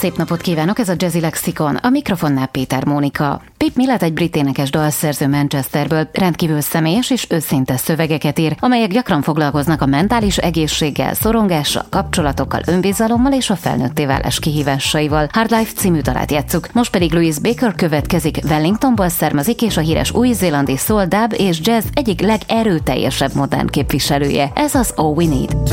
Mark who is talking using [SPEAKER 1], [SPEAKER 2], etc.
[SPEAKER 1] szép napot kívánok, ez a Jazzy Lexikon, a mikrofonnál Péter Mónika. Pip Millet egy brit énekes dalszerző Manchesterből rendkívül személyes és őszinte szövegeket ír, amelyek gyakran foglalkoznak a mentális egészséggel, szorongással, kapcsolatokkal, önbizalommal és a felnőtté válás kihívásaival. Hard Life című dalát játsszuk, most pedig Louise Baker következik, Wellingtonból származik és a híres új-zélandi soul, dub és jazz egyik legerőteljesebb modern képviselője. Ez az All We Need.